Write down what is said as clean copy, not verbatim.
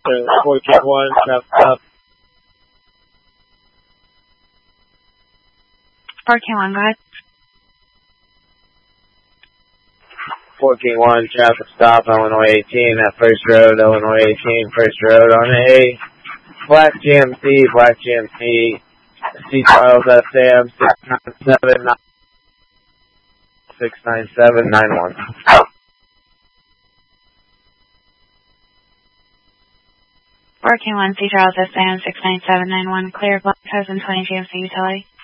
4K1, traffic stop. 4K1, go ahead. 4K1, traffic stop, Illinois 18, at First Road, Illinois 18, First Road on A. Black GMC, C. Charles SM, 697-697-91. 4K1, C. Charles SM, 69791, clear, Black Husband 20 GMC utility.